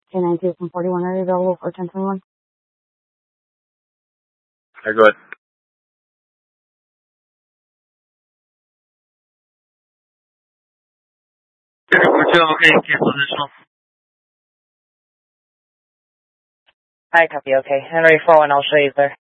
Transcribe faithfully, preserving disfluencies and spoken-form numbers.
K nine two from forty-one, are you available for ten twenty-one? Hey, go ahead. Okay, cancel additional. Hi, copy, okay. Henry four one, I'll show you there.